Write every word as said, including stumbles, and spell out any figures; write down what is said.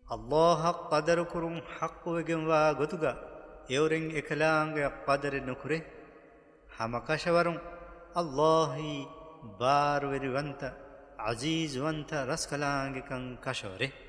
الله قدر كرم حق وجم وغتوغا يورين إكلانغ قدر نكره حمقشورم الله بار وري وانت عزيز وانت رسكلانغ كان كشوره